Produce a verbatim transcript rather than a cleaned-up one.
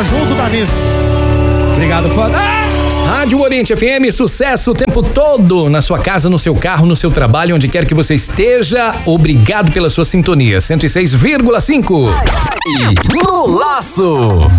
Tamo junto, Danis. Obrigado, foda. Rádio Oriente F M, sucesso o tempo todo, na sua casa, no seu carro, no seu trabalho, onde quer que você esteja. Obrigado pela sua sintonia. cento e seis vírgula cinco. No Laço.